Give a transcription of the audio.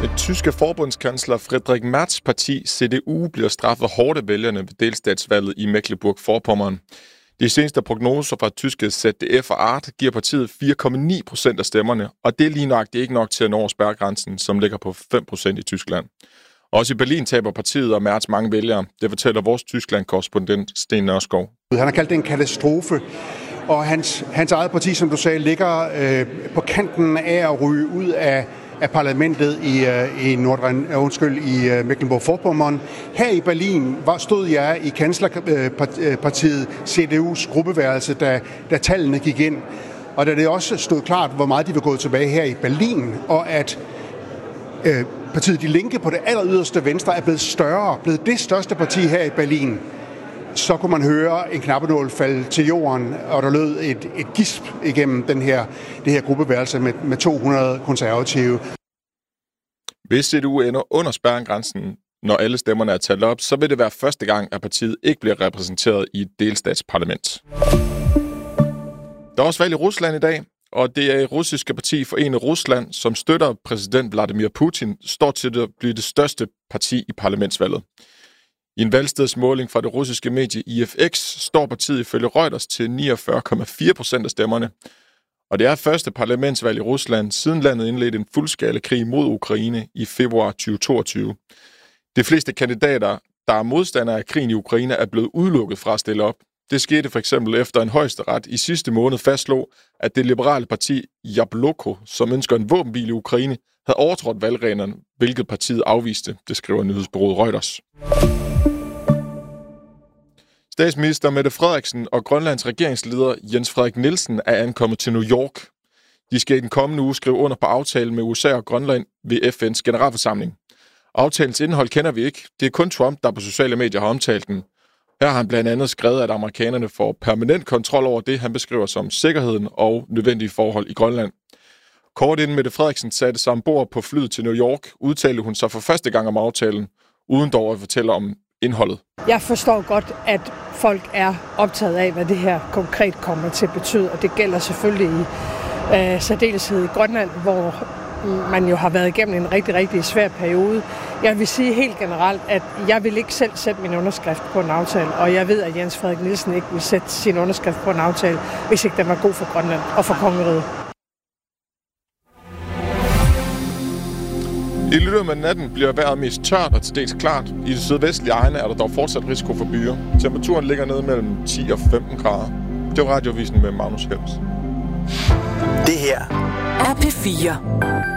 Den tyske forbundskansler Friedrich Merz parti CDU bliver straffet hårdt af vælgerne ved delstatsvalget i Mecklenburg-Vorpommern. De seneste prognoser fra tyske ZDF og Art giver partiet 4,9% af stemmerne, og det er lige nok ikke nok til at nå spærregrænsen, som ligger på 5% i Tyskland. Også i Berlin taber partiet og Merz mange vælgere. Det fortæller vores Tyskland-korrespondent Sten Nørskov. Han har kaldt det en katastrofe, og hans eget parti, som du sagde, ligger på kanten af at ryge ud af parlamentet i Mecklenburg-Vorpommern. Her i Berlin stod jeg i kanslerpartiet CDU's gruppeværelse, da tallene gik ind. Og da det også stod klart, hvor meget de var gået tilbage her i Berlin, og at partiet Die Linke på det alleryderste venstre er blevet det største parti her i Berlin, så kunne man høre en knappenål falde til jorden, og der lød et gisp igennem det her gruppeværelse med 200 konservative. Hvis CDU ender under spærregrænsen, når alle stemmerne er talt op, så vil det være første gang, at partiet ikke bliver repræsenteret i et delstatsparlament. Der er også valg i Rusland i dag, og det russiske parti Forenet Rusland, som støtter præsident Vladimir Putin, står til at blive det største parti i parlamentsvalget. I en valgstedsmåling fra det russiske medie IFX står partiet ifølge Reuters til 49,4% af stemmerne. Og det er første parlamentsvalg i Rusland, siden landet indledte en fuldskala krig mod Ukraine i februar 2022. De fleste kandidater, der er modstandere af krigen i Ukraine, er blevet udelukket fra at stille op. Det skete for eksempel efter en højesteret i sidste måned fastslog, at det liberale parti Jabloko, som ønsker en våbenhvile i Ukraine, havde overtrådt valgreglerne, hvilket partiet afviste, det skriver nyhedsbureauet Reuters. Statsminister Mette Frederiksen og Grønlands regeringsleder Jens Frederik Nielsen er ankommet til New York. De skal i den kommende uge skrive under på aftalen med USA og Grønland ved FN's generalforsamling. Aftalens indhold kender vi ikke. Det er kun Trump, der på sociale medier har omtalt den. Her har han blandt andet skrevet, at amerikanerne får permanent kontrol over det, han beskriver som sikkerheden og nødvendige forhold i Grønland. Kort inden Mette Frederiksen satte sig ombord på flyet til New York, udtalte hun sig for første gang om aftalen, uden dog at fortælle om indholdet. Jeg forstår godt, at folk er optaget af, hvad det her konkret kommer til at betyde, og det gælder selvfølgelig i særdeleshed i Grønland, hvor man jo har været igennem en rigtig, rigtig svær periode. Jeg vil sige helt generelt, at jeg vil ikke selv sætte min underskrift på en aftale, og jeg ved, at Jens Frederik Nielsen ikke vil sætte sin underskrift på en aftale, hvis ikke den var god for Grønland og for kongeriget. I løbet af natten bliver vejret mest tørt og til dels klart. I det sydvestlige egne er der dog fortsat risiko for byer. Temperaturen ligger nede mellem 10 og 15 grader. Det var Radiovisen med Magnus Helms. Det her er P4.